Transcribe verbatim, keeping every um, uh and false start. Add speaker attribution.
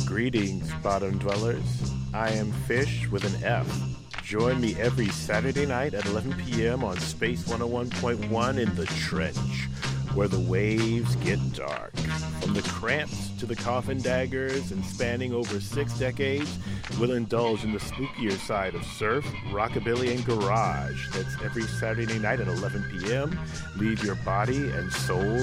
Speaker 1: Greetings, bottom dwellers. I am Fish with an F. Join me every Saturday night at eleven p.m. on Space one oh one point one in The Trench, where the waves get dark. From the Cramps to the Coffin Daggers and spanning over six decades, we'll indulge in the spookier side of surf, rockabilly, and garage. That's every Saturday night at eleven p.m. Leave your body and soul